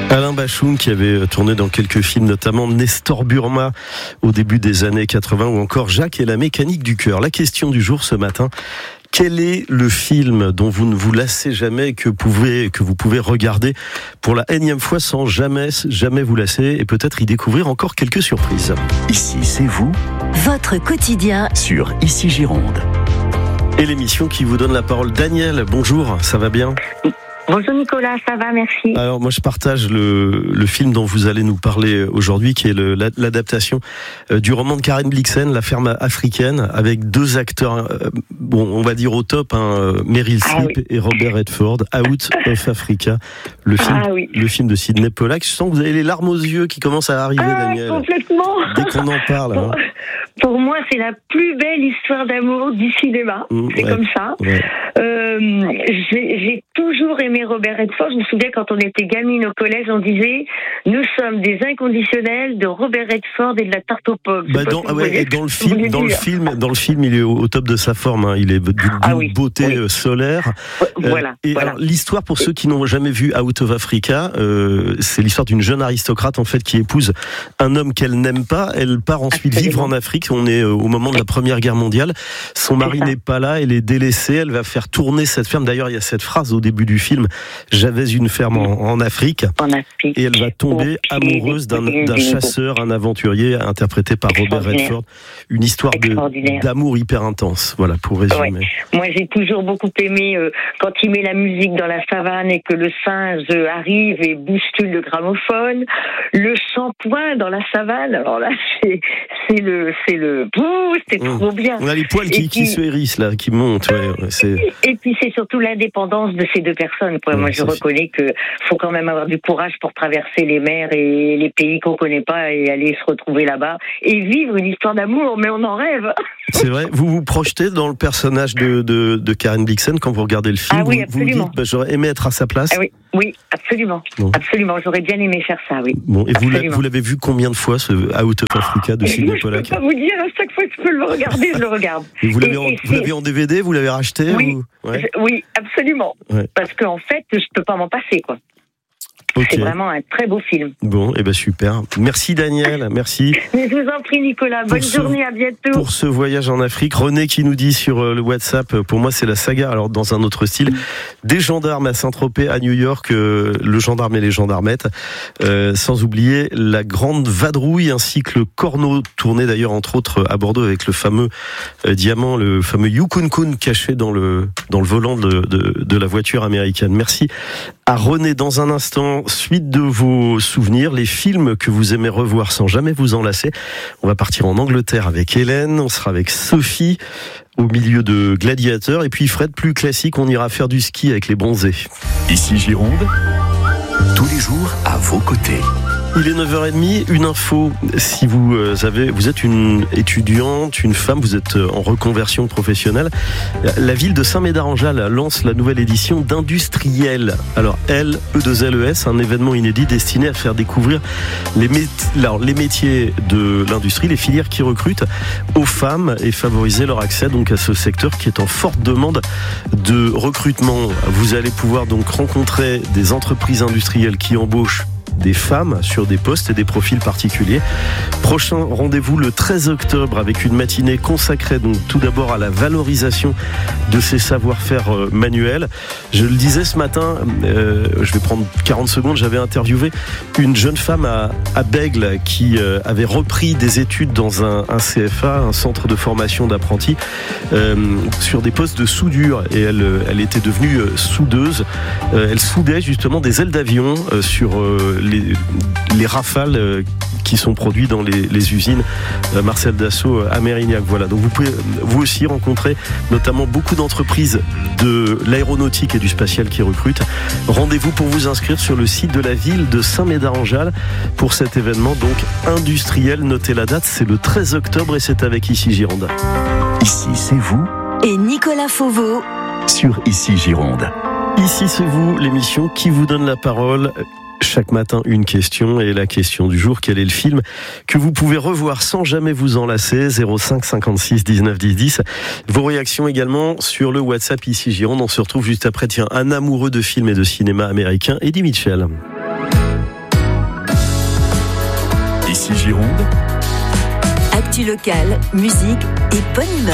Alain Bashung qui avait tourné dans quelques films, notamment Nestor Burma au début des années 80 ou encore Jacques et la mécanique du cœur. La question du jour ce matin: quel est le film dont vous ne vous lassez jamais, que vous pouvez regarder pour la énième fois sans jamais vous lasser et peut-être y découvrir encore quelques surprises? Ici, c'est vous. Votre quotidien Sur Ici Gironde. Et l'émission qui vous donne la parole. Daniel, bonjour, ça va bien? Bonjour Nicolas, ça va, merci. Alors moi je partage le film dont vous allez nous parler aujourd'hui, qui est l'adaptation du roman de Karen Blixen, La ferme africaine, avec deux acteurs, on va dire au top, Meryl Streep et Robert Redford, Out of Africa, le film de Sidney Pollack. Je sens que vous avez les larmes aux yeux qui commencent à arriver, Daniel. Complètement. Dès qu'on en parle. Pour moi, c'est la plus belle histoire d'amour du cinéma. C'est comme ça. Ouais. J'ai toujours aimé Robert Redford. Je me souviens quand on était gamine au collège, on disait nous sommes des inconditionnels de Robert Redford et de la tarte aux pommes. Dans le film, il est au top de sa forme. Il est d'une beauté solaire. Voilà. Alors, l'histoire, pour ceux qui n'ont jamais vu Out of Africa, c'est l'histoire d'une jeune aristocrate en fait qui épouse un homme qu'elle n'aime pas. Elle part ensuite vivre en Afrique. On est au moment de la Première Guerre mondiale. Son mari n'est pas là. Elle est délaissée. Elle va faire tourner cette ferme. D'ailleurs, il y a cette phrase au début du film: j'avais une ferme en Afrique. Et elle va tomber amoureuse d'un chasseur, un aventurier, interprété par Robert Redford. Une histoire d'amour hyper intense. Voilà, pour résumer. Ouais. Moi, j'ai toujours beaucoup aimé quand il met la musique dans la savane et que le singe arrive et bouscule le gramophone. Le shampoing dans la savane. Alors là, c'est trop bien. On a les poils qui se hérissent là, qui montent. Et puis c'est surtout l'indépendance de ces deux personnes. Moi, je reconnais que faut quand même avoir du courage pour traverser les mers et les pays qu'on connaît pas et aller se retrouver là-bas et vivre une histoire d'amour. Mais on en rêve. C'est vrai. Vous vous projetez dans le personnage de Karen Blixen quand vous regardez le film? Oui, absolument. Vous dites, j'aurais aimé être à sa place. Oui, absolument. Bon. Absolument. J'aurais bien aimé faire ça. Oui. Bon. Et vous l'avez vu combien de fois, ce Out of Africa de Sidney Pollack? Je peux pas vous dire, à chaque fois que je peux le regarder, je le regarde. Vous l'avez en DVD? Vous l'avez racheté? Oui, absolument. Ouais. Parce qu'en fait, je peux pas m'en passer, quoi. Okay. C'est vraiment un très beau film. Bon, super. Merci Daniel, merci. Mais je vous en prie Nicolas, bonne journée, à bientôt. Pour ce voyage en Afrique, René qui nous dit sur le WhatsApp, pour moi c'est la saga, alors dans un autre style, des gendarmes à Saint-Tropez, à New York, le gendarme et les gendarmettes, sans oublier la grande vadrouille ainsi que le corneau, tourné d'ailleurs entre autres à Bordeaux avec le fameux diamant, le fameux Yukon Kun caché dans le volant de la voiture américaine. Merci à René. Dans un instant, suite de vos souvenirs, les films que vous aimez revoir sans jamais vous en lasser. On va partir en Angleterre avec Hélène, on sera avec Sophie au milieu de Gladiateur, et puis Fred, plus classique, on ira faire du ski avec les bronzés. Ici Gironde, tous les jours à vos côtés. Il est 9h30, une info, si vous êtes une étudiante, une femme, vous êtes en reconversion professionnelle, la ville de Saint-Médard-en-Jalles lance la nouvelle édition d'Industriel. Alors E2LES, un événement inédit destiné à faire découvrir les métiers de l'industrie, les filières qui recrutent aux femmes et favoriser leur accès donc à ce secteur qui est en forte demande de recrutement. Vous allez pouvoir donc rencontrer des entreprises industrielles qui embauchent des femmes sur des postes et des profils particuliers. Prochain rendez-vous le 13 octobre avec une matinée consacrée donc tout d'abord à la valorisation de ces savoir-faire manuels. Je le disais ce matin, je vais prendre 40 secondes, j'avais interviewé une jeune femme à Bègles qui avait repris des études dans un CFA, un centre de formation d'apprentis, sur des postes de soudure, et elle était devenue soudeuse. Elle soudait justement des ailes d'avion sur les Rafales qui sont produits dans les usines Marcel Dassault à Mérignac. Voilà, donc vous pouvez vous aussi rencontrer notamment beaucoup d'entreprises de l'aéronautique et du spatial qui recrutent. Rendez-vous pour vous inscrire sur le site de la ville de Saint-Médard-en-Jalles pour cet événement donc industriel. Notez la date, c'est le 13 octobre et c'est avec Ici Gironde. Ici c'est vous et Nicolas Fauveau sur Ici Gironde. Ici c'est vous, l'émission qui vous donne la parole. Chaque matin, une question, et la question du jour, quel est le film que vous pouvez revoir sans jamais vous en lasser? 05 56 19 10 10. Vos réactions également sur le WhatsApp Ici Gironde. On se retrouve juste après, un amoureux de films et de cinéma américain, Eddie Mitchell. RMC Gironde. Actu locale, musique et bonne humeur.